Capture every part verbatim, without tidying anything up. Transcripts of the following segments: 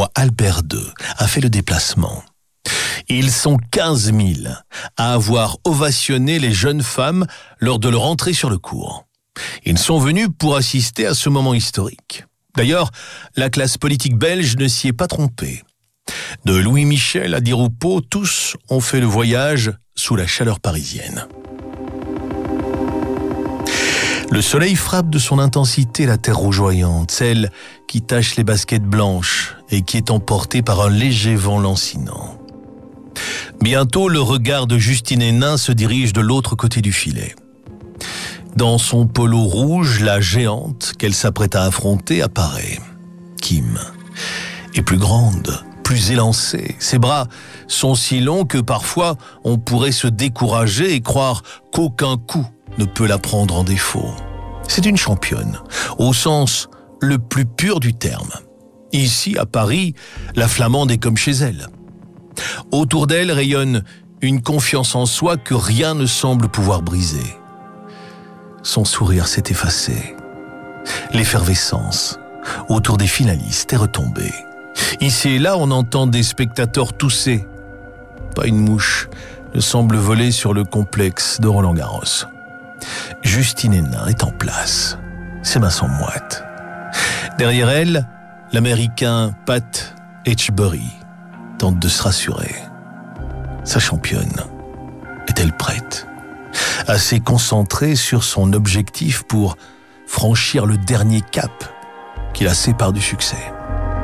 roi Albert deux a fait le déplacement. Ils sont quinze mille à avoir ovationné les jeunes femmes lors de leur entrée sur le cours. Ils sont venus pour assister à ce moment historique. D'ailleurs, la classe politique belge ne s'y est pas trompée. De Louis Michel à Di Rupo, tous ont fait le voyage sous la chaleur parisienne. Le soleil frappe de son intensité la terre rougeoyante, celle qui tache les baskets blanches et qui est emportée par un léger vent lancinant. Bientôt, le regard de Justine Henin se dirige de l'autre côté du filet. Dans son polo rouge, la géante qu'elle s'apprête à affronter apparaît. Kim est plus grande, plus élancée. Ses bras sont si longs que parfois on pourrait se décourager et croire qu'aucun coup ne peut la prendre en défaut. C'est une championne, au sens le plus pur du terme. Ici, à Paris, la Flamande est comme chez elle. Autour d'elle rayonne une confiance en soi que rien ne semble pouvoir briser. Son sourire s'est effacé. L'effervescence autour des finalistes est retombée. Ici et là, on entend des spectateurs tousser. Pas une mouche ne semble voler sur le complexe de Roland-Garros. Justine Henin est en place. Ses mains sont moites. Derrière elle, l'Américain Pat Etchebury tente de se rassurer. Sa championne est-elle prête? Assez concentrée sur son objectif pour franchir le dernier cap qui la sépare du succès.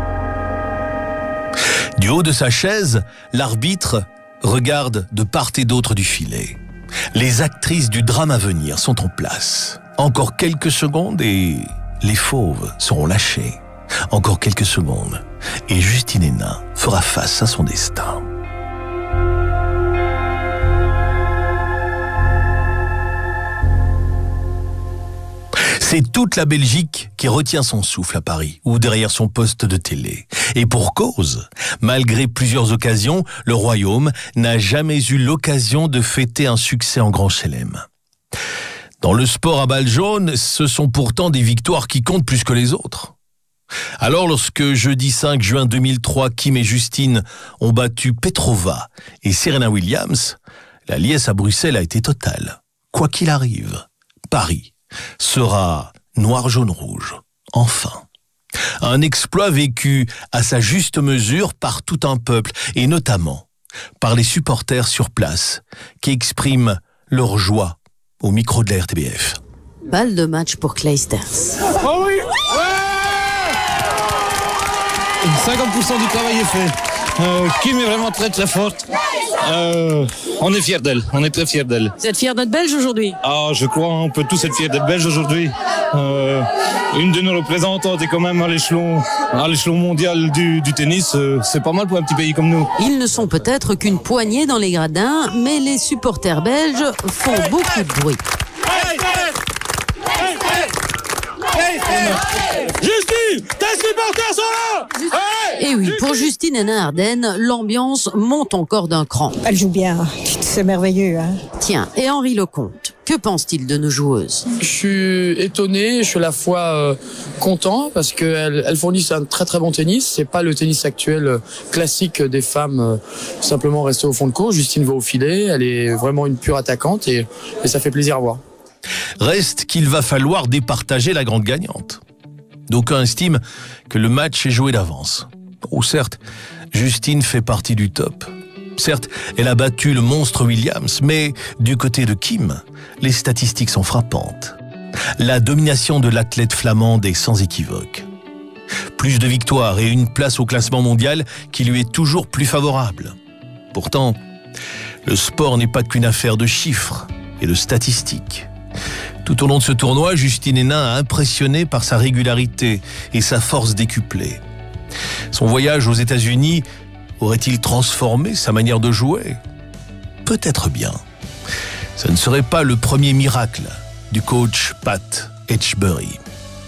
Du haut de sa chaise, l'arbitre regarde de part et d'autre du filet. Les actrices du drame à venir sont en place. Encore quelques secondes et les fauves seront lâchés. Encore quelques secondes et Justine Henin fera face à son destin. C'est toute la Belgique qui retient son souffle à Paris ou derrière son poste de télé. Et pour cause, malgré plusieurs occasions, le Royaume n'a jamais eu l'occasion de fêter un succès en Grand Chelem. Dans le sport à balles jaunes, ce sont pourtant des victoires qui comptent plus que les autres. Alors lorsque jeudi cinq juin deux mille trois, Kim et Justine ont battu Petrova et Serena Williams, la liesse à Bruxelles a été totale. Quoi qu'il arrive, Paris sera noir, jaune, rouge. Enfin. Un exploit vécu à sa juste mesure par tout un peuple, et notamment par les supporters sur place, qui expriment leur joie au micro de la R T B F. Balle de match pour Clijsters. Oh oui, ouais, cinquante pour cent du travail est fait. Euh, Kim est vraiment très très forte. Euh, on est fiers d'elle, on est très fiers d'elle. Vous êtes fiers d'être belge aujourd'hui? Ah, je crois, on peut tous être fiers d'être belge aujourd'hui. Euh, une de nos représentantes est quand même à l'échelon, à l'échelon mondial du, du tennis. Euh, c'est pas mal pour un petit pays comme nous. Ils ne sont peut-être qu'une poignée dans les gradins, mais les supporters belges font beaucoup de bruit. Justine, tes supporters sont là! Et oui, pour Justine Henin-Ardenne, l'ambiance monte encore d'un cran. Elle joue bien, c'est merveilleux. Hein. Tiens, et Henri Lecomte, que pense-t-il de nos joueuses? Je suis étonné, je suis à la fois euh, content parce qu'elles elles fournissent un très très bon tennis. C'est pas le tennis actuel euh, classique des femmes euh, simplement restées au fond de court. Justine va au filet, elle est vraiment une pure attaquante et, et ça fait plaisir à voir. Reste qu'il va falloir départager la grande gagnante. D'aucuns estiment que le match est joué d'avance. Ou certes, Justine fait partie du top. Certes, elle a battu le monstre Williams, mais du côté de Kim, les statistiques sont frappantes. La domination de l'athlète flamande est sans équivoque. Plus de victoires et une place au classement mondial qui lui est toujours plus favorable. Pourtant, le sport n'est pas qu'une affaire de chiffres et de statistiques. Tout au long de ce tournoi, Justine Henin a impressionné par sa régularité et sa force décuplée. Son voyage aux États-Unis aurait-il transformé sa manière de jouer? Peut-être bien. Ce ne serait pas le premier miracle du coach Pat Etchebury.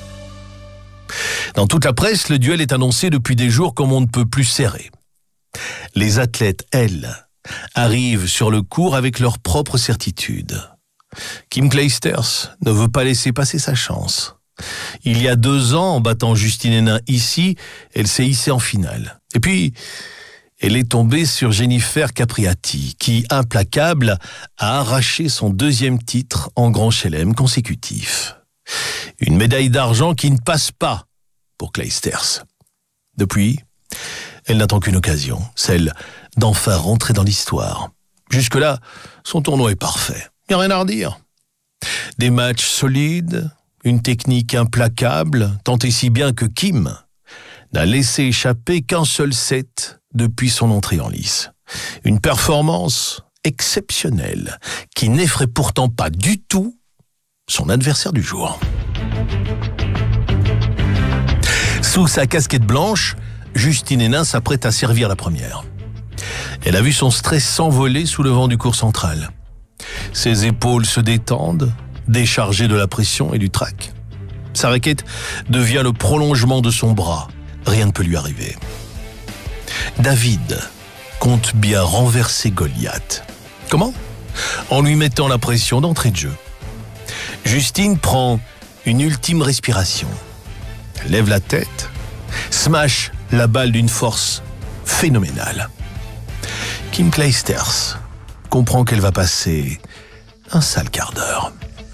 Dans toute la presse, le duel est annoncé depuis des jours comme on ne peut plus serré. Les athlètes, elles, arrivent sur le court avec leur propre certitude. Kim Clijsters ne veut pas laisser passer sa chance. Il y a deux ans, en battant Justine Henin ici, elle s'est hissée en finale. Et puis, elle est tombée sur Jennifer Capriati, qui, implacable, a arraché son deuxième titre en Grand Chelem consécutif. Une médaille d'argent qui ne passe pas pour Clijsters. Depuis, elle n'attend qu'une occasion, celle d'enfin rentrer dans l'histoire. Jusque-là, son tournoi est parfait. Il n'y a rien à redire. Des matchs solides, une technique implacable, tant et si bien que Kim n'a laissé échapper qu'un seul set depuis son entrée en lice. Une performance exceptionnelle qui n'effraie pourtant pas du tout son adversaire du jour. Sous sa casquette blanche, Justine Henin s'apprête à servir la première. Elle a vu son stress s'envoler sous le vent du court central. Ses épaules se détendent, déchargées de la pression et du trac. Sa raquette devient le prolongement de son bras. Rien ne peut lui arriver. David compte bien renverser Goliath. Comment ? En lui mettant la pression d'entrée de jeu. Justine prend une ultime respiration. Elle lève la tête, smash la balle d'une force phénoménale. Kim Clijsters comprend qu'elle va passer un sale quart d'heure.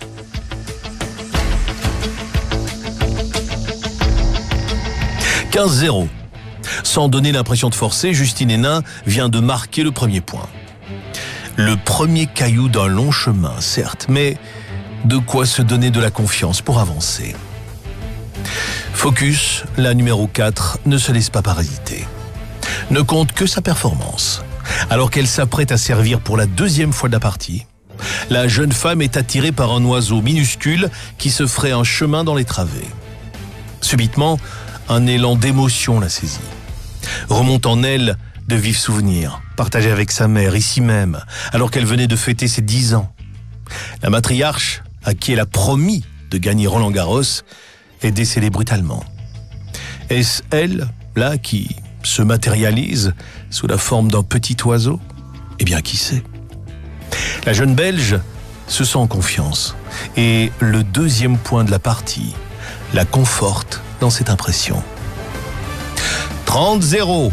quinze zéro. Sans donner l'impression de forcer, Justine Henin vient de marquer le premier point. Le premier caillou d'un long chemin, certes, mais de quoi se donner de la confiance pour avancer. Focus, la numéro quatre, ne se laisse pas parasiter. Ne compte que sa performance. Alors qu'elle s'apprête à servir pour la deuxième fois de la partie, la jeune femme est attirée par un oiseau minuscule qui se ferait un chemin dans les travées. Subitement, un élan d'émotion la saisit. Remonte en elle de vifs souvenirs, partagés avec sa mère ici même, alors qu'elle venait de fêter ses dix ans. La matriarche, à qui elle a promis de gagner Roland Garros, est décédée brutalement. Est-ce elle, là, qui se matérialise sous la forme d'un petit oiseau ? Eh bien, qui sait ? La jeune Belge se sent en confiance et le deuxième point de la partie la conforte dans cette impression. trente zéro.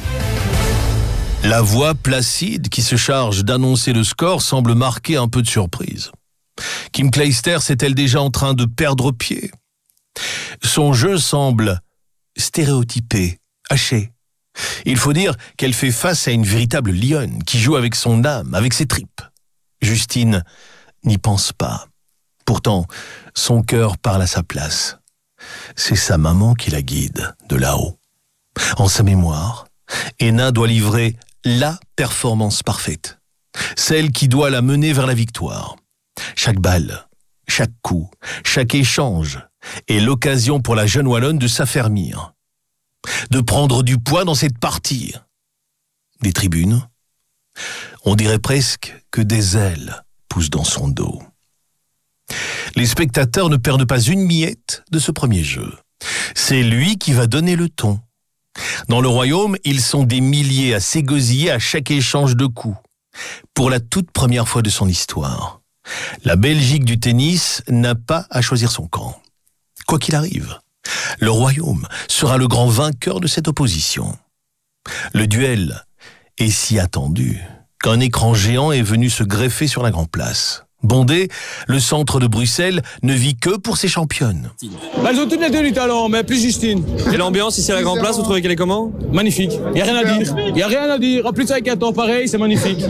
La voix placide qui se charge d'annoncer le score semble marquer un peu de surprise. Kim Clijsters est-elle déjà en train de perdre pied ? Son jeu semble stéréotypé, haché. Il faut dire qu'elle fait face à une véritable lionne qui joue avec son âme, avec ses tripes. Justine n'y pense pas. Pourtant, son cœur parle à sa place. C'est sa maman qui la guide de là-haut. En sa mémoire, Henin doit livrer la performance parfaite, celle qui doit la mener vers la victoire. Chaque balle, chaque coup, chaque échange est l'occasion pour la jeune Wallonne de s'affermir, de prendre du poids dans cette partie. Des tribunes, on dirait presque que des ailes poussent dans son dos. Les spectateurs ne perdent pas une miette de ce premier jeu. C'est lui qui va donner le ton. Dans le royaume, ils sont des milliers à s'égosiller à chaque échange de coups. Pour la toute première fois de son histoire, la Belgique du tennis n'a pas à choisir son camp. Quoi qu'il arrive, le royaume sera le grand vainqueur de cette opposition. Le duel est si attendu qu'un écran géant est venu se greffer sur la Grand Place. Bondé, le centre de Bruxelles ne vit que pour ses championnes. Bah, elles ont toutes les deux du talent, mais plus Justine. Et l'ambiance ici à la Grand Place, vous trouvez qu'elle est comment? Magnifique, il n'y a rien à dire. Il n'y a rien à dire. En plus avec un temps pareil, c'est magnifique.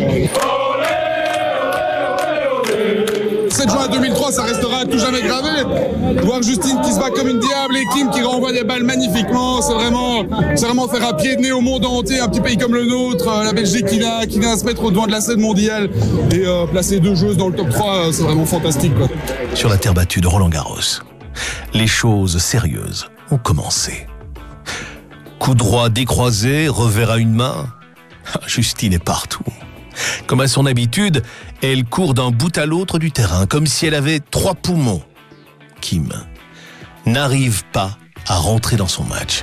sept juin deux mille trois, ça restera à tout jamais gravé. Voir Justine qui se bat comme une diable et Kim qui renvoie des balles magnifiquement, c'est vraiment, c'est vraiment faire un pied de nez au monde entier, un petit pays comme le nôtre, la Belgique qui vient, qui vient se mettre au devant de la scène mondiale et euh, placer deux joueuses dans le top trois, c'est vraiment fantastique, quoi. Sur la terre battue de Roland Garros, les choses sérieuses ont commencé. Coup droit décroisé, revers à une main, Justine est partout. Comme à son habitude, elle court d'un bout à l'autre du terrain, comme si elle avait trois poumons. Kim n'arrive pas à rentrer dans son match.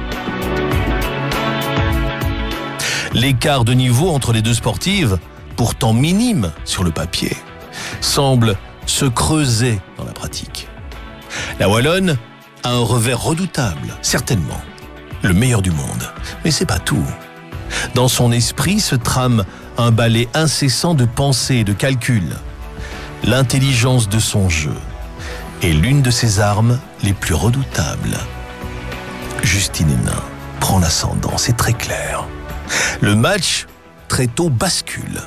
L'écart de niveau entre les deux sportives, pourtant minime sur le papier, semble se creuser dans la pratique. La Wallonne a un revers redoutable, certainement. le meilleur du monde. Mais c'est pas tout. Dans son esprit se trame un ballet incessant de pensées et de calculs. L'intelligence de son jeu est l'une de ses armes les plus redoutables. Justine Henin prend l'ascendant, c'est très clair. Le match, très tôt, bascule.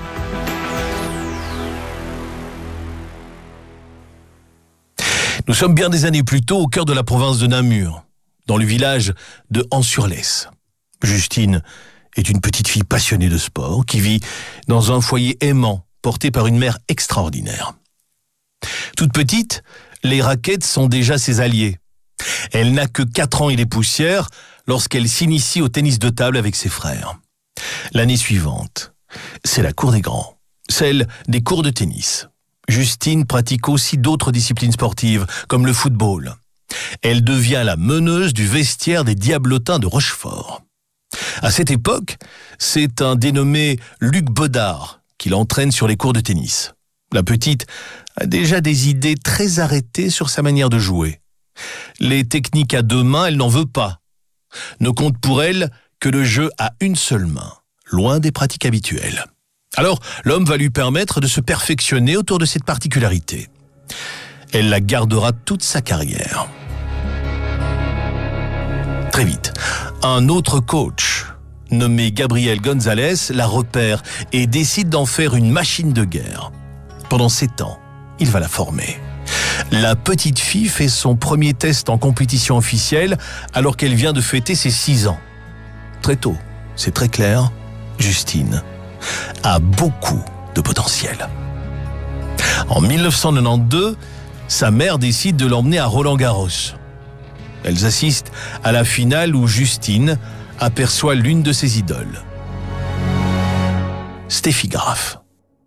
Nous sommes bien des années plus tôt au cœur de la province de Namur, dans le village de Ans-sur-Lesse. Justine est une petite fille passionnée de sport qui vit dans un foyer aimant, porté par une mère extraordinaire. Toute petite, les raquettes sont déjà ses alliés. Elle n'a que quatre ans et des poussières lorsqu'elle s'initie au tennis de table avec ses frères. L'année suivante, c'est la cour des grands, celle des cours de tennis. Justine pratique aussi d'autres disciplines sportives, comme le football. Elle devient la meneuse du vestiaire des Diablotins de Rochefort. À cette époque, c'est un dénommé Luc Bodard qui l'entraîne sur les cours de tennis. La petite a déjà des idées très arrêtées sur sa manière de jouer. Les techniques à deux mains, elle n'en veut pas. Ne compte pour elle que le jeu à une seule main, loin des pratiques habituelles. Alors, l'homme va lui permettre de se perfectionner autour de cette particularité. Elle la gardera toute sa carrière. Très vite, un autre coach, nommé Gabriel Gonzalez, la repère et décide d'en faire une machine de guerre. Pendant sept ans, il va la former. La petite fille fait son premier test en compétition officielle alors qu'elle vient de fêter ses six ans. Très tôt, c'est très clair, Justine a beaucoup de potentiel. En mille neuf cent quatre-vingt-douze, sa mère décide de l'emmener à Roland-Garros. Elles assistent à la finale où Justine aperçoit l'une de ses idoles, Steffi Graf.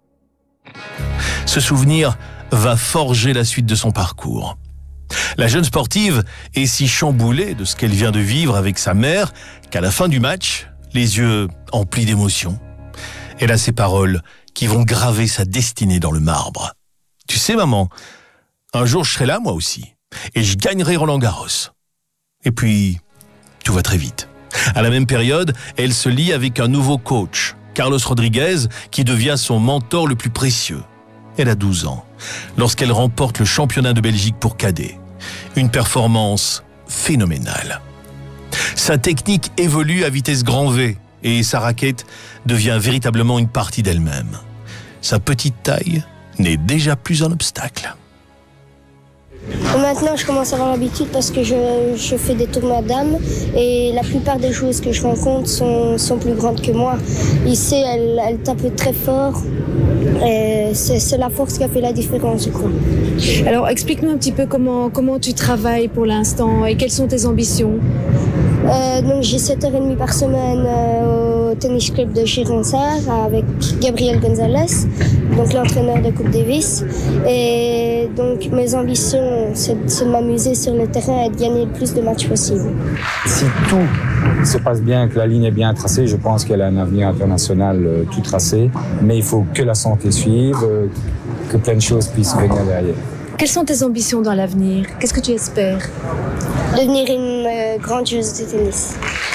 Ce souvenir va forger la suite de son parcours. La jeune sportive est si chamboulée de ce qu'elle vient de vivre avec sa mère qu'à la fin du match, les yeux emplis d'émotion, elle a ces paroles qui vont graver sa destinée dans le marbre. « Tu sais, maman, un jour je serai là moi aussi, et je gagnerai Roland-Garros. » Et puis, tout va très vite. À la même période, elle se lie avec un nouveau coach, Carlos Rodriguez, qui devient son mentor le plus précieux. Elle a douze ans, lorsqu'elle remporte le championnat de Belgique pour cadets. Une performance phénoménale. Sa technique évolue à vitesse grand V et sa raquette devient véritablement une partie d'elle-même. Sa petite taille n'est déjà plus un obstacle. Maintenant, je commence à avoir l'habitude parce que je, je fais des tournois dames et la plupart des joueuses que je rencontre sont, sont plus grandes que moi. Ici, elles, elles tapent très fort et c'est, c'est la force qui a fait la différence, je crois. Alors, explique-nous un petit peu comment, comment tu travailles pour l'instant et quelles sont tes ambitions. Euh, donc j'ai sept heures trente par semaine euh, au tennis club de Gironsard avec Gabriel Gonzalez, donc l'entraîneur de Coupe Davis. Et donc mes ambitions, c'est, c'est de m'amuser sur le terrain et de gagner le plus de matchs possible. Si tout se passe bien, que la ligne est bien tracée, je pense qu'elle a un avenir international euh, tout tracé. Mais il faut que la santé suive, euh, que plein de choses puissent venir derrière. Quelles sont tes ambitions dans l'avenir? Qu'est-ce que tu espères? Devenir une euh, grande joueuse de tennis.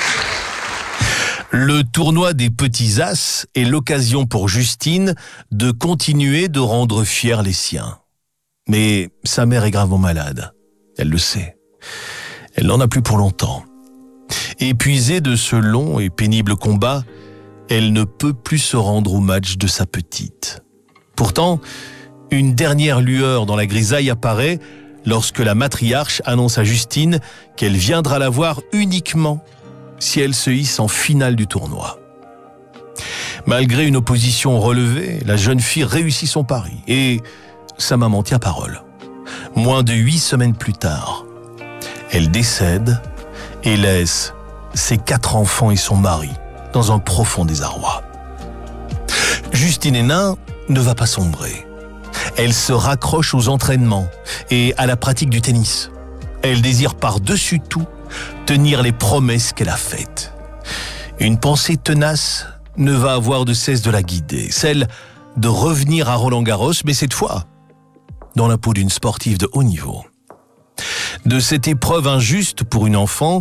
Le tournoi des petits as est l'occasion pour Justine de continuer de rendre fiers les siens. Mais sa mère est gravement malade. Elle le sait. Elle n'en a plus pour longtemps. Épuisée de ce long et pénible combat, elle ne peut plus se rendre au match de sa petite. Pourtant, une dernière lueur dans la grisaille apparaît lorsque la matriarche annonce à Justine qu'elle viendra la voir uniquement si elle se hisse en finale du tournoi. Malgré une opposition relevée, la jeune fille réussit son pari et sa maman tient parole. Moins de huit semaines plus tard, elle décède et laisse ses quatre enfants et son mari dans un profond désarroi. Justine Henin ne va pas sombrer. Elle se raccroche aux entraînements et à la pratique du tennis. Elle désire par-dessus tout tenir les promesses qu'elle a faites. Une pensée tenace ne va avoir de cesse de la guider, celle de revenir à Roland-Garros, mais cette fois dans la peau d'une sportive de haut niveau. De cette épreuve injuste pour une enfant,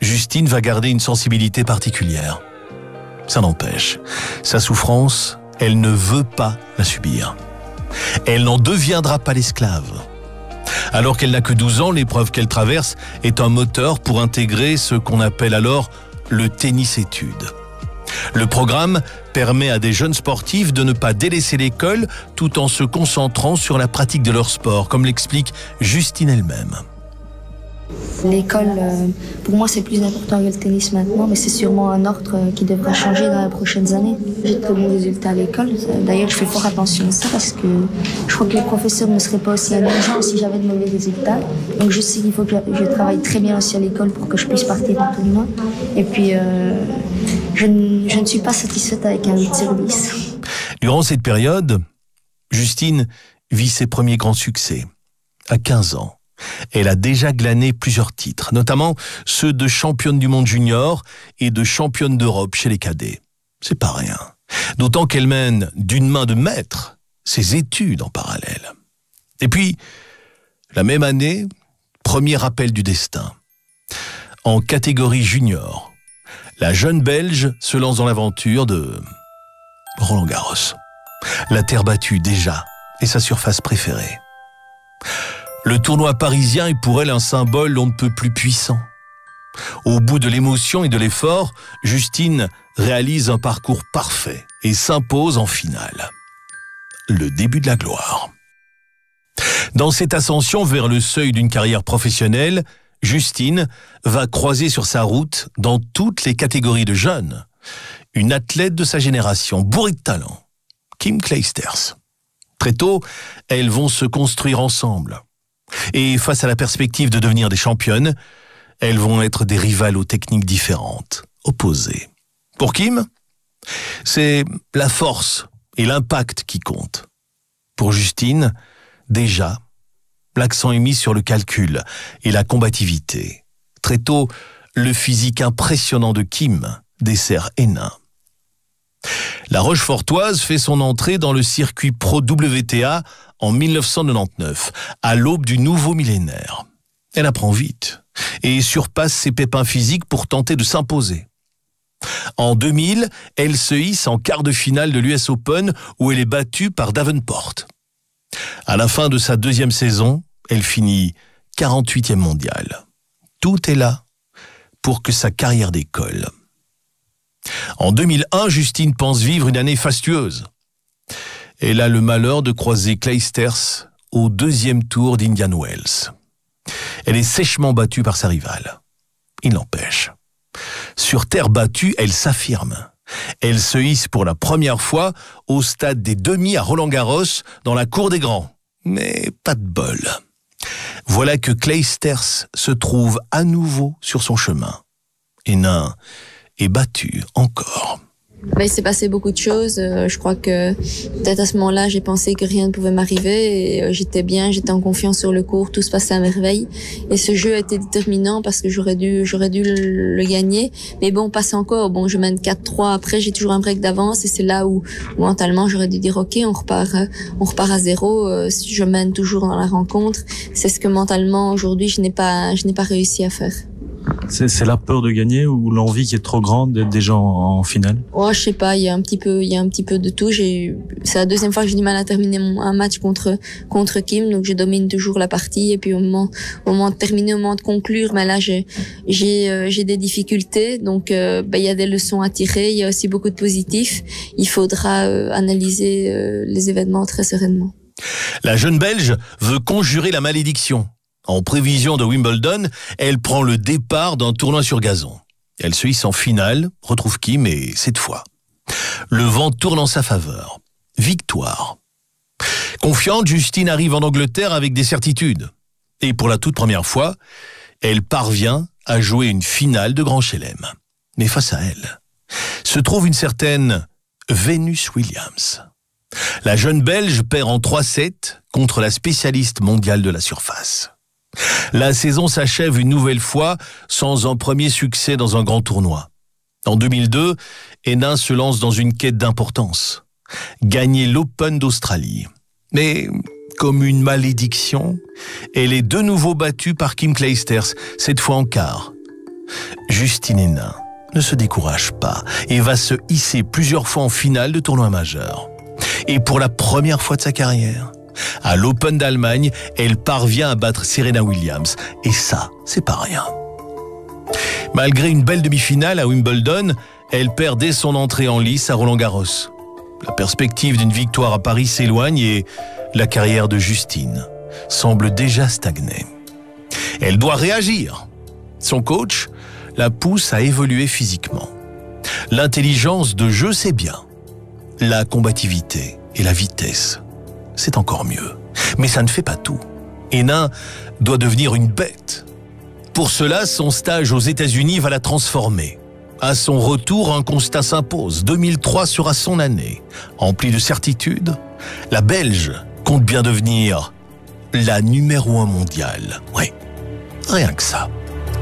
Justine va garder une sensibilité particulière. Ça n'empêche, sa souffrance, elle ne veut pas la subir. Elle n'en deviendra pas l'esclave. Alors qu'elle n'a que douze ans, l'épreuve qu'elle traverse est un moteur pour intégrer ce qu'on appelle alors le tennis-études. Le programme permet à des jeunes sportifs de ne pas délaisser l'école tout en se concentrant sur la pratique de leur sport, comme l'explique Justine elle-même. L'école, euh, pour moi, c'est plus important que le tennis maintenant, mais c'est sûrement un ordre euh, qui devra changer dans les prochaines années. J'ai de très bons résultats à l'école. D'ailleurs, je fais fort attention à ça parce que je crois que les professeurs ne seraient pas aussi indulgents si j'avais de mauvais résultats. Donc, je sais qu'il faut que je travaille très bien aussi à l'école pour que je puisse partir en tournoi. Et puis, euh, je, ne, je ne suis pas satisfaite avec un huit sur dix. Durant cette période, Justine vit ses premiers grands succès. À quinze ans, elle a déjà glané plusieurs titres, notamment ceux de championne du monde junior et de championne d'Europe chez les cadets. C'est pas rien. D'autant qu'elle mène d'une main de maître ses études en parallèle. Et puis, la même année, premier rappel du destin. En catégorie junior, la jeune Belge se lance dans l'aventure de Roland-Garros. La terre battue déjà est sa surface préférée. Le tournoi parisien est pour elle un symbole on ne peut plus puissant. Au bout de l'émotion et de l'effort, Justine réalise un parcours parfait et s'impose en finale. Le début de la gloire. Dans cette ascension vers le seuil d'une carrière professionnelle, Justine va croiser sur sa route, dans toutes les catégories de jeunes, une athlète de sa génération, bourrée de talent, Kim Clijsters. Très tôt, elles vont se construire ensemble. Et face à la perspective de devenir des championnes, elles vont être des rivales aux techniques différentes, opposées. Pour Kim, c'est la force et l'impact qui comptent. Pour Justine, déjà, l'accent est mis sur le calcul et la combativité. Très tôt, le physique impressionnant de Kim dessert Hénin. La Rochefortoise fait son entrée dans le circuit pro W T A en mille neuf cent quatre-vingt-dix-neuf, à l'aube du nouveau millénaire. Elle apprend vite et surpasse ses pépins physiques pour tenter de s'imposer. En deux mille, elle se hisse en quart de finale de l'U S Open où elle est battue par Davenport. À la fin de sa deuxième saison, elle finit quarante-huitième mondiale. Tout est là pour que sa carrière décolle. En deux mille un, Justine pense vivre une année fastueuse. Elle a le malheur de croiser Clijsters au deuxième tour d'Indian Wells. Elle est sèchement battue par sa rivale. Il n'empêche. Sur terre battue, elle s'affirme. Elle se hisse pour la première fois au stade des demi à Roland-Garros dans la cour des grands. Mais pas de bol. Voilà que Clijsters se trouve à nouveau sur son chemin. Hénin est battu encore. Ben, il s'est passé beaucoup de choses. Euh, je crois que peut-être à ce moment-là, j'ai pensé que rien ne pouvait m'arriver. Et euh, j'étais bien, j'étais en confiance sur le court, tout se passait à merveille. Et ce jeu était déterminant parce que j'aurais dû, j'aurais dû le, le gagner. Mais bon, passe encore. Bon, je mène quatre trois. Après, j'ai toujours un break d'avance et c'est là où, où mentalement, j'aurais dû dire ok, on repart, on repart à zéro. Euh, je mène toujours dans la rencontre. C'est ce que mentalement aujourd'hui, je n'ai pas, je n'ai pas réussi à faire. C'est, c'est la peur de gagner ou l'envie qui est trop grande d'être déjà en, en finale? Oh, je sais pas, il y a un petit peu, il y a un petit peu de tout. J'ai eu, c'est la deuxième fois que j'ai du mal à terminer mon, un match contre, contre Kim, donc je domine toujours la partie. Et puis au moment, au moment de terminer, au moment de conclure, ben là, j'ai, j'ai, euh, j'ai des difficultés. Donc, euh, ben, il y a des leçons à tirer. Il y a aussi beaucoup de positifs. Il faudra euh, analyser euh, les événements très sereinement. La jeune Belge veut conjurer la malédiction. En prévision de Wimbledon, elle prend le départ d'un tournoi sur gazon. Elle se hisse en finale, retrouve Kim et cette fois, le vent tourne en sa faveur. Victoire. Confiante, Justine arrive en Angleterre avec des certitudes. Et pour la toute première fois, elle parvient à jouer une finale de Grand Chelem. Mais face à elle, se trouve une certaine Venus Williams. La jeune Belge perd en trois sept contre la spécialiste mondiale de la surface. La saison s'achève une nouvelle fois sans un premier succès dans un grand tournoi. En deux mille deux, Hénin se lance dans une quête d'importance. Gagner l'Open d'Australie. Mais, comme une malédiction, elle est de nouveau battue par Kim Clijsters, cette fois en quart. Justine Henin ne se décourage pas et va se hisser plusieurs fois en finale de tournois majeurs. Et pour la première fois de sa carrière, à l'Open d'Allemagne, elle parvient à battre Serena Williams. Et ça, c'est pas rien. Malgré une belle demi-finale à Wimbledon, elle perd dès son entrée en lice à Roland-Garros. La perspective d'une victoire à Paris s'éloigne et la carrière de Justine semble déjà stagner. Elle doit réagir. Son coach la pousse à évoluer physiquement. L'intelligence de jeu, c'est bien. La combativité et la vitesse, c'est encore mieux. Mais ça ne fait pas tout. Henin doit devenir une bête. Pour cela, son stage aux États-Unis va la transformer. À son retour, un constat s'impose. deux mille trois sera son année. Emplie de certitude, la Belge compte bien devenir la numéro un mondiale. Oui, rien que ça.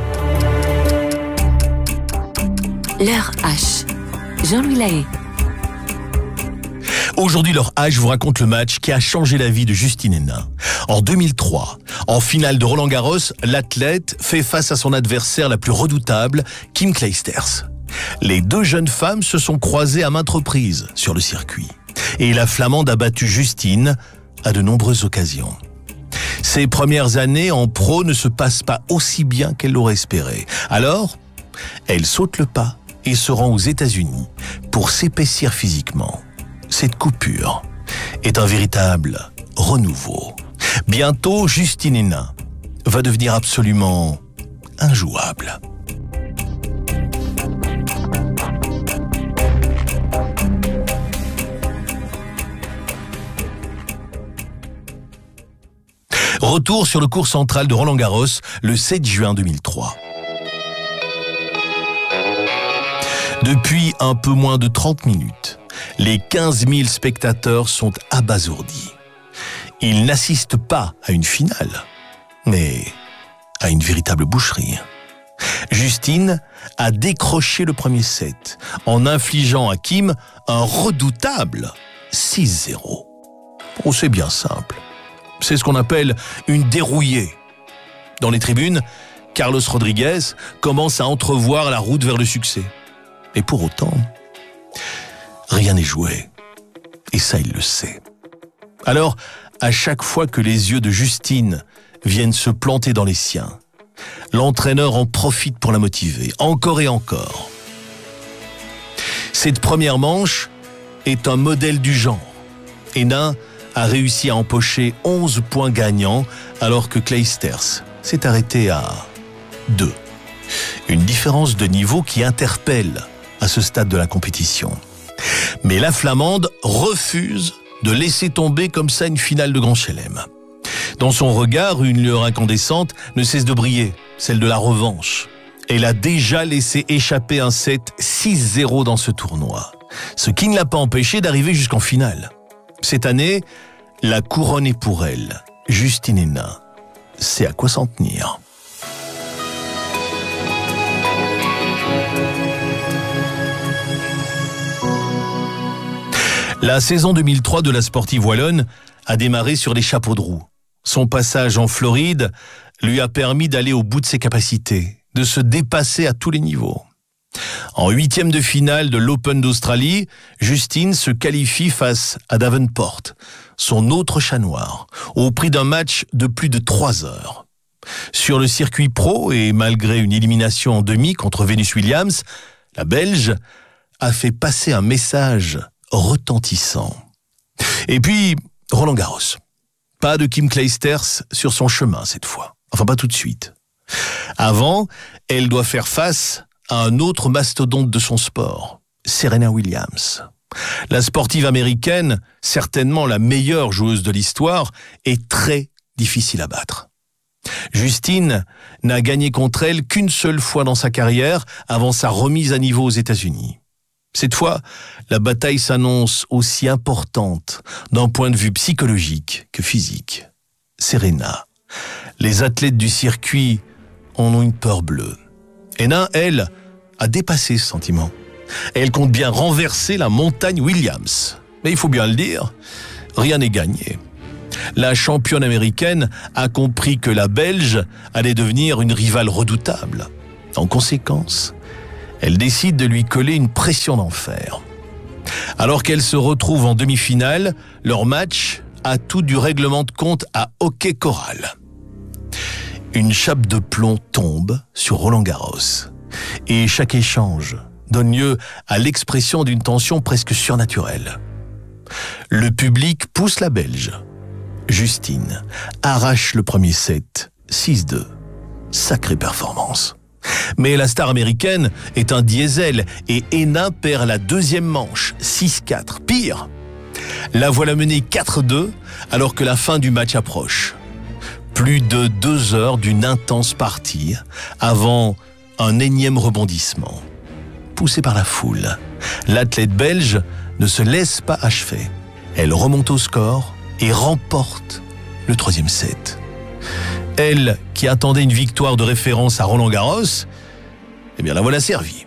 L'heure H. Jean-Louis Lahaye. Aujourd'hui, l'heure H vous raconte le match qui a changé la vie de Justine Henin. En deux mille trois, en finale de Roland-Garros, l'athlète fait face à son adversaire la plus redoutable, Kim Clijsters. Les deux jeunes femmes se sont croisées à maintes reprises sur le circuit. Et la Flamande a battu Justine à de nombreuses occasions. Ses premières années en pro ne se passent pas aussi bien qu'elle l'aurait espéré. Alors, elle saute le pas et se rend aux États-Unis pour s'épaissir physiquement. Cette coupure est un véritable renouveau. Bientôt, Justine Henin va devenir absolument injouable. Retour sur le court central de Roland-Garros le sept juin deux mille trois. Depuis un peu moins de trente minutes, les quinze mille spectateurs sont abasourdis. Ils n'assistent pas à une finale, mais à une véritable boucherie. Justine a décroché le premier set en infligeant à Kim un redoutable six zéro. Oh, c'est bien simple. C'est ce qu'on appelle une dérouillée. Dans les tribunes, Carlos Rodriguez commence à entrevoir la route vers le succès. Et pour autant, rien n'est joué. Et ça, il le sait. Alors, à chaque fois que les yeux de Justine viennent se planter dans les siens, l'entraîneur en profite pour la motiver, encore et encore. Cette première manche est un modèle du genre. Henin a réussi à empocher onze points gagnants, alors que Clijsters s'est arrêté à deux. Une différence de niveau qui interpelle à ce stade de la compétition. Mais la Flamande refuse de laisser tomber comme ça une finale de Grand Chelem. Dans son regard, une lueur incandescente ne cesse de briller, celle de la revanche. Elle a déjà laissé échapper un set six zéro dans ce tournoi, ce qui ne l'a pas empêché d'arriver jusqu'en finale. Cette année, la couronne est pour elle. Justine Henin, c'est à quoi s'en tenir. La saison deux mille trois de la sportive wallonne a démarré sur les chapeaux de roue. Son passage en Floride lui a permis d'aller au bout de ses capacités, de se dépasser à tous les niveaux. En huitième de finale de l'Open d'Australie, Justine se qualifie face à Davenport, son autre chat noir, au prix d'un match de plus de trois heures. Sur le circuit pro et malgré une élimination en demi contre Venus Williams, la Belge a fait passer un message retentissant. Et puis, Roland-Garros. Pas de Kim Clijsters sur son chemin cette fois. Enfin, pas tout de suite. Avant, elle doit faire face à un autre mastodonte de son sport, Serena Williams. La sportive américaine, certainement la meilleure joueuse de l'histoire, est très difficile à battre. Justine n'a gagné contre elle qu'une seule fois dans sa carrière avant sa remise à niveau aux États-Unis. Cette fois, la bataille s'annonce aussi importante d'un point de vue psychologique que physique. Serena, les athlètes du circuit en ont une peur bleue. Henin, elle, a dépassé ce sentiment. Elle compte bien renverser la montagne Williams. Mais il faut bien le dire, rien n'est gagné. La championne américaine a compris que la Belge allait devenir une rivale redoutable. En conséquence, elle décide de lui coller une pression d'enfer. Alors qu'elle se retrouve en demi-finale, leur match a tout du règlement de compte à hockey choral. Une chape de plomb tombe sur Roland Garros et chaque échange donne lieu à l'expression d'une tension presque surnaturelle. Le public pousse la Belge. Justine arrache le premier set, six deux. Sacrée performance. Mais la star américaine est un diesel et Henin perd la deuxième manche, six quatre. Pire, la voilà menée quatre deux alors que la fin du match approche. Plus de deux heures d'une intense partie avant un énième rebondissement. Poussée par la foule, l'athlète belge ne se laisse pas achever. Elle remonte au score et remporte le troisième set. Elle, qui attendait une victoire de référence à Roland-Garros, eh bien la voilà servie.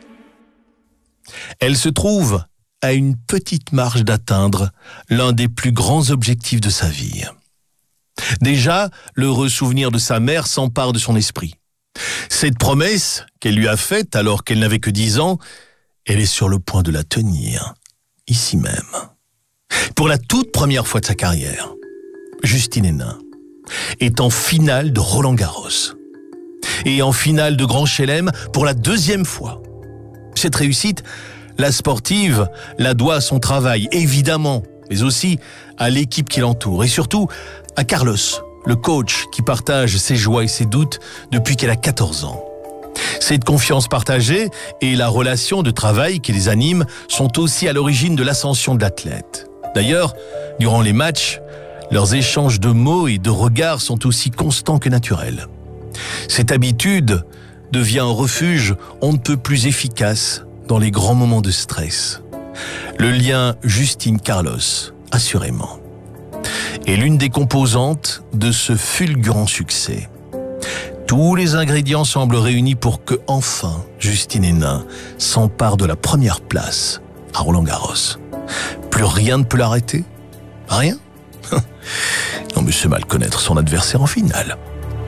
Elle se trouve à une petite marge d'atteindre l'un des plus grands objectifs de sa vie. Déjà, l'heureux souvenir de sa mère s'empare de son esprit. Cette promesse qu'elle lui a faite alors qu'elle n'avait que dix ans, elle est sur le point de la tenir, ici même. Pour la toute première fois de sa carrière, Justine Henin est en finale de Roland-Garros et en finale de Grand Chelem pour la deuxième fois. Cette réussite, la sportive la doit à son travail, évidemment, mais aussi à l'équipe qui l'entoure et surtout à Carlos, le coach qui partage ses joies et ses doutes depuis qu'elle a quatorze ans. Cette confiance partagée et la relation de travail qui les anime sont aussi à l'origine de l'ascension de l'athlète. D'ailleurs, durant les matchs, leurs échanges de mots et de regards sont aussi constants que naturels. Cette habitude devient un refuge on ne peut plus efficace dans les grands moments de stress. Le lien Justine-Carlos, assurément, est l'une des composantes de ce fulgurant succès. Tous les ingrédients semblent réunis pour que, enfin, Justine Henin s'empare de la première place à Roland-Garros. Plus rien ne peut l'arrêter? Rien? Non mais c'est mal connaître son adversaire en finale.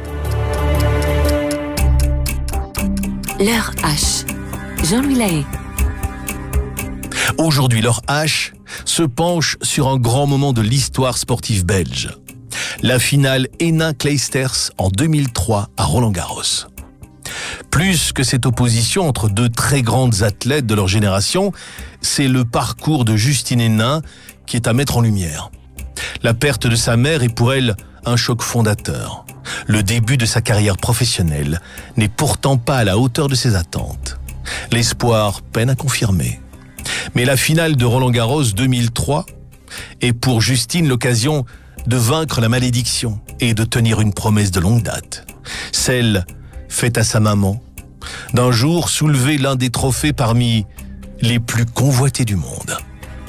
L'heure H. Jean-Louis Lahaye. Aujourd'hui, l'heure H se penche sur un grand moment de l'histoire sportive belge. La finale Henin-Clijsters en deux mille trois à Roland-Garros. Plus que cette opposition entre deux très grandes athlètes de leur génération, c'est le parcours de Justine Henin qui est à mettre en lumière. La perte de sa mère est pour elle un choc fondateur. Le début de sa carrière professionnelle n'est pourtant pas à la hauteur de ses attentes. L'espoir peine à confirmer. Mais la finale de Roland-Garros deux mille trois est pour Justine l'occasion de vaincre la malédiction et de tenir une promesse de longue date. Celle faite à sa maman, d'un jour soulever l'un des trophées parmi les plus convoités du monde.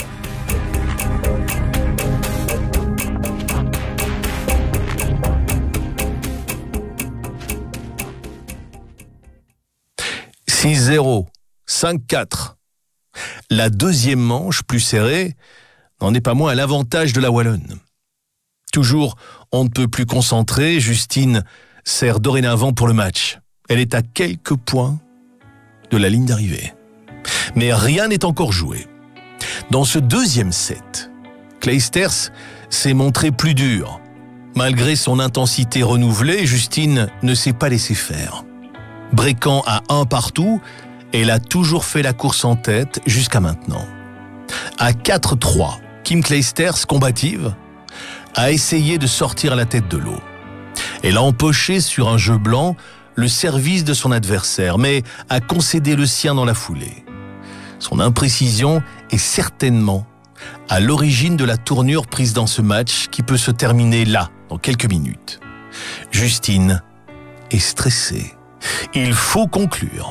six zéro, cinq quatre. La deuxième manche, plus serrée, n'en est pas moins à l'avantage de la Wallonne. Toujours on ne peut plus concentrée, Justine sert dorénavant pour le match. Elle est à quelques points de la ligne d'arrivée. Mais rien n'est encore joué. Dans ce deuxième set, Clijsters s'est montré plus dur. Malgré son intensité renouvelée, Justine ne s'est pas laissé faire. Breakant à un partout, elle a toujours fait la course en tête jusqu'à maintenant. À quatre trois, Kim Clijsters, combative, a essayé de sortir la tête de l'eau. Elle a empoché sur un jeu blanc le service de son adversaire, mais a concédé le sien dans la foulée. Son imprécision est certainement à l'origine de la tournure prise dans ce match qui peut se terminer là, dans quelques minutes. Justine est stressée. Il faut conclure.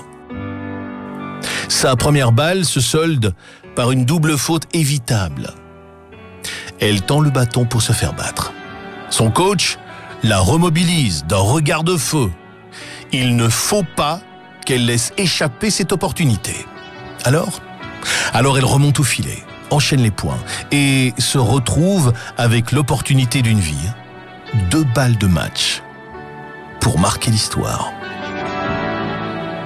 Sa première balle se solde par une double faute évitable. Elle tend le bâton pour se faire battre. Son coach la remobilise d'un regard de feu. Il ne faut pas qu'elle laisse échapper cette opportunité. Alors, alors elle remonte au filet, enchaîne les points et se retrouve avec l'opportunité d'une vie. Deux balles de match pour marquer l'histoire.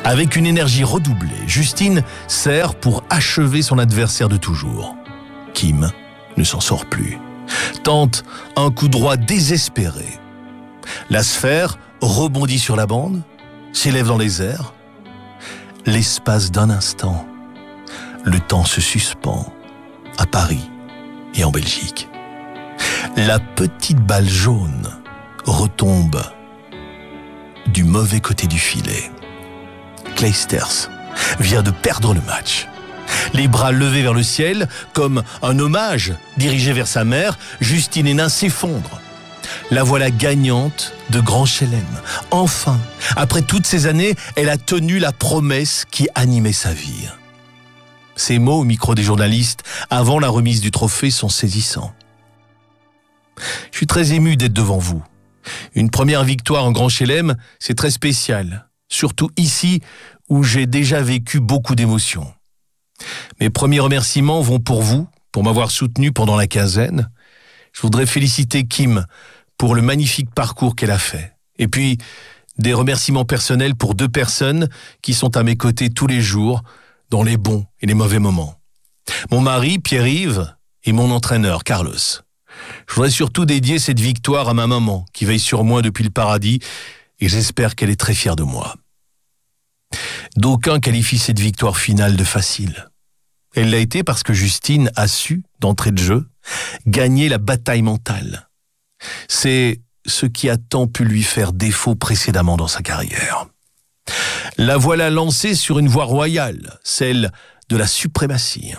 Avec une énergie redoublée, Justine serre pour achever son adversaire de toujours. Kim ne s'en sort plus. Tente un coup droit désespéré. La sphère rebondit sur la bande, s'élève dans les airs. L'espace d'un instant, le temps se suspend à Paris et en Belgique. La petite balle jaune retombe du mauvais côté du filet. Clijsters vient de perdre le match. Les bras levés vers le ciel, comme un hommage dirigé vers sa mère, Justine Hénin s'effondre. La voilà gagnante de Grand Chelem. Enfin, après toutes ces années, elle a tenu la promesse qui animait sa vie. Ces mots au micro des journalistes avant la remise du trophée sont saisissants. Je suis très ému d'être devant vous. Une première victoire en Grand Chelem, c'est très spécial. Surtout ici, où j'ai déjà vécu beaucoup d'émotions. Mes premiers remerciements vont pour vous, pour m'avoir soutenu pendant la quinzaine. Je voudrais féliciter Kim pour le magnifique parcours qu'elle a fait. Et puis, des remerciements personnels pour deux personnes qui sont à mes côtés tous les jours, dans les bons et les mauvais moments. Mon mari, Pierre-Yves, et mon entraîneur, Carlos. Je voudrais surtout dédier cette victoire à ma maman, qui veille sur moi depuis le paradis, et j'espère qu'elle est très fière de moi. D'aucuns qualifient cette victoire finale de facile. Elle l'a été parce que Justine a su, d'entrée de jeu, gagner la bataille mentale. C'est ce qui a tant pu lui faire défaut précédemment dans sa carrière. La voilà lancée sur une voie royale, celle de la suprématie.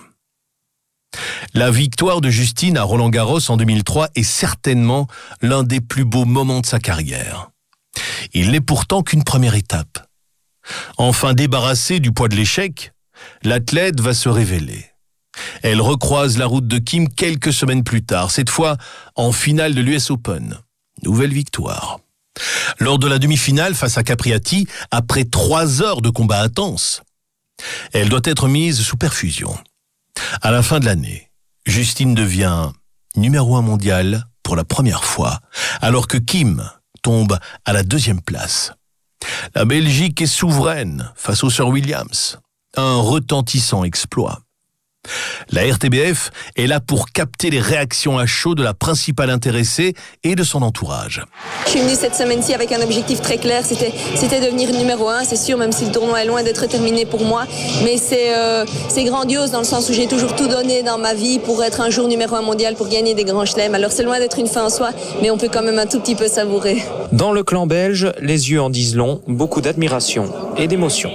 La victoire de Justine à Roland-Garros en deux mille trois est certainement l'un des plus beaux moments de sa carrière. Il n'est pourtant qu'une première étape. Enfin débarrassée du poids de l'échec, l'athlète va se révéler. Elle recroise la route de Kim quelques semaines plus tard, cette fois en finale de l'U S Open. Nouvelle victoire. Lors de la demi-finale face à Capriati, après trois heures de combat intense, elle doit être mise sous perfusion. À la fin de l'année, Justine devient numéro un mondial pour la première fois, alors que Kim tombe à la deuxième place. La Belgique est souveraine face au Sir Williams. Un retentissant exploit. La R T B F est là pour capter les réactions à chaud de la principale intéressée et de son entourage. Je suis venue cette semaine-ci avec un objectif très clair, c'était c'était devenir numéro un, c'est sûr, même si le tournoi est loin d'être terminé pour moi. Mais c'est euh, c'est grandiose dans le sens où j'ai toujours tout donné dans ma vie pour être un jour numéro un mondial, pour gagner des grands chelems. Alors c'est loin d'être une fin en soi, mais on peut quand même un tout petit peu savourer. Dans le clan belge, les yeux en disent long, beaucoup d'admiration et d'émotion.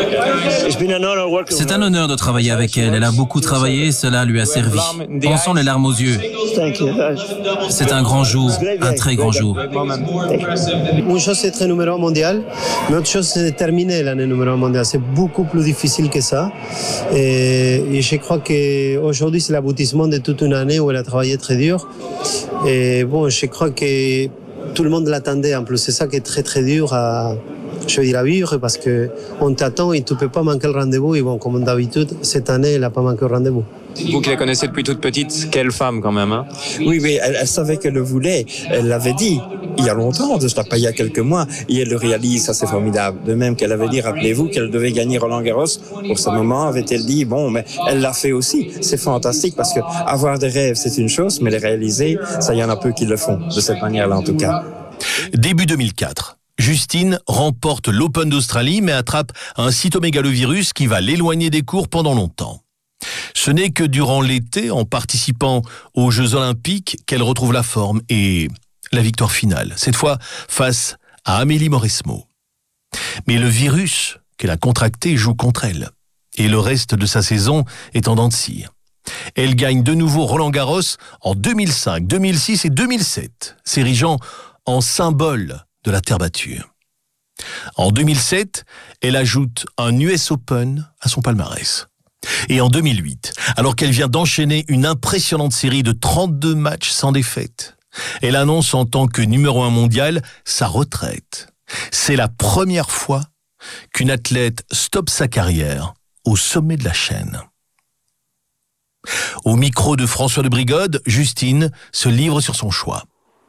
C'est un honneur de travailler avec elle. Elle a beaucoup travaillé, cela lui a servi. Pensons les larmes aux yeux. C'est un grand jour, un très grand jour. Une chose c'est être numéro un mondial, mais autre chose c'est de terminer l'année numéro un mondial. C'est beaucoup plus difficile que ça. Et, et je crois qu'aujourd'hui c'est l'aboutissement de toute une année où elle a travaillé très dur. Et bon, je crois que tout le monde l'attendait en plus. C'est ça qui est très très dur à... Je veux dire à vivre parce qu'on t'attend et tu ne peux pas manquer le rendez-vous. Et bon, comme d'habitude, cette année, elle n'a pas manqué le rendez-vous. Vous qui la connaissez depuis toute petite, quelle femme quand même, hein? Oui, oui, elle, elle savait qu'elle le voulait. Elle l'avait dit il y a longtemps, de cela, pas il y a quelques mois. Et elle le réalise, ça c'est formidable. De même qu'elle avait dit, rappelez-vous, qu'elle devait gagner Roland-Garros. Pour ce moment, avait-elle dit, bon, mais elle l'a fait aussi. C'est fantastique parce que avoir des rêves, c'est une chose, mais les réaliser, ça y en a peu qui le font, de cette manière-là en tout cas. Début deux mille quatre. Justine remporte l'Open d'Australie mais attrape un cytomégalovirus qui va l'éloigner des cours pendant longtemps. Ce n'est que durant l'été, en participant aux Jeux Olympiques, qu'elle retrouve la forme et la victoire finale, cette fois face à Amélie Mauresmo. Mais le virus qu'elle a contracté joue contre elle et le reste de sa saison est en dents de scie. Elle gagne de nouveau Roland-Garros en deux mille cinq, deux mille six et deux mille sept, s'érigeant en symbole de la terre battue. En deux mille sept, elle ajoute un U S Open à son palmarès. Et en deux mille huit, alors qu'elle vient d'enchaîner une impressionnante série de trente-deux matchs sans défaite, elle annonce en tant que numéro un mondial sa retraite. C'est la première fois qu'une athlète stoppe sa carrière au sommet de la chaîne. Au micro de François de Brigode, Justine se livre sur son choix.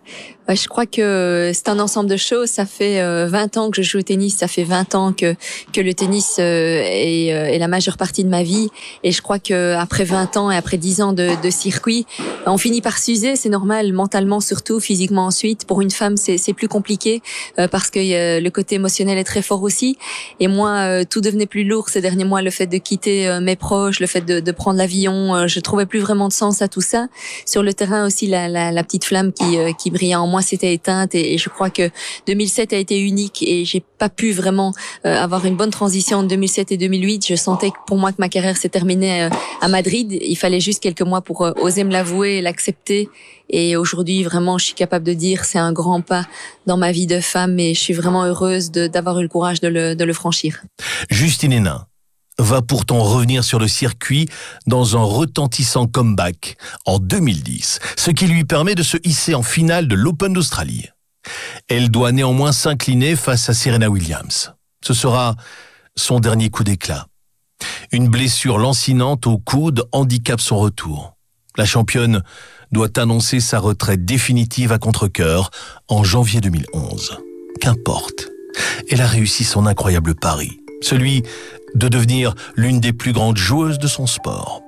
Bah, je crois que c'est un ensemble de choses. Ça fait euh, vingt ans que je joue au tennis. Ça fait vingt ans que que le tennis euh, est, euh, est la majeure partie de ma vie. Et je crois que après vingt ans et après dix ans de, de circuit, on finit par s'user. C'est normal, mentalement surtout, physiquement ensuite. Pour une femme, c'est c'est plus compliqué euh, parce que euh, le côté émotionnel est très fort aussi. Et moi, euh, tout devenait plus lourd ces derniers mois. Le fait de quitter euh, mes proches, le fait de, de prendre l'avion, euh, je trouvais plus vraiment de sens à tout ça. Sur le terrain aussi, la, la, la petite flamme qui euh, qui brillait en moi s'était éteinte et, et je crois que deux mille sept a été unique et j'ai pas pu vraiment euh, avoir une bonne transition entre deux mille sept et deux mille huit. Je sentais que pour moi que ma carrière s'est terminée euh, à Madrid. Il fallait juste quelques mois pour euh, oser me l'avouer et l'accepter. Et aujourd'hui, vraiment, je suis capable de dire c'est un grand pas dans ma vie de femme et je suis vraiment heureuse de, d'avoir eu le courage de le, de le franchir. Justine Henin va pourtant revenir sur le circuit dans un retentissant comeback en deux mille dix, ce qui lui permet de se hisser en finale de l'Open d'Australie. Elle doit néanmoins s'incliner face à Serena Williams. Ce sera son dernier coup d'éclat. Une blessure lancinante au coude handicape son retour. La championne doit annoncer sa retraite définitive à contre-cœur en janvier deux mille onze. Qu'importe, elle a réussi son incroyable pari, celui de devenir l'une des plus grandes joueuses de son sport.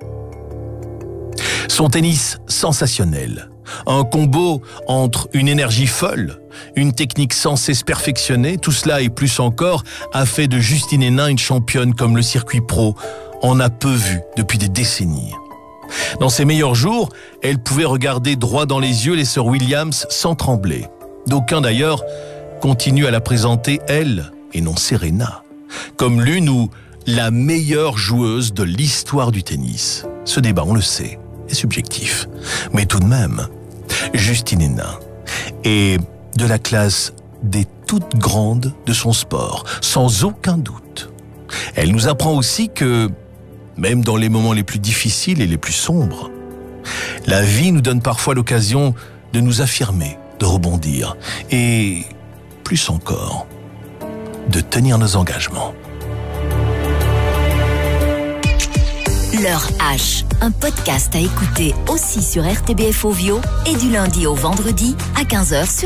Son tennis sensationnel, un combo entre une énergie folle, une technique sans cesse perfectionnée, tout cela et plus encore a fait de Justine Henin une championne comme le circuit pro en a peu vu depuis des décennies. Dans ses meilleurs jours, elle pouvait regarder droit dans les yeux les sœurs Williams sans trembler. D'aucuns d'ailleurs continuent à la présenter, elle, et non Serena, comme l'une ou la meilleure joueuse de l'histoire du tennis. Ce débat, on le sait, est subjectif. Mais tout de même, Justine Henin est de la classe des toutes grandes de son sport, sans aucun doute. Elle nous apprend aussi que, même dans les moments les plus difficiles et les plus sombres, la vie nous donne parfois l'occasion de nous affirmer, de rebondir et, plus encore, de tenir nos engagements. L'heure H, un podcast à écouter aussi sur R T B F Ovio et du lundi au vendredi à quinze heures sur